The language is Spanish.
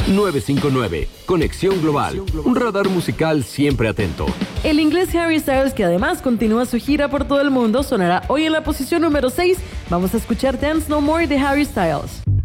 959, Conexión Global, un radar musical siempre atento. El inglés Harry Styles, que además continúa su gira por todo el mundo, sonará hoy en la posición número 6. Vamos a escuchar Dance No More de Harry Styles.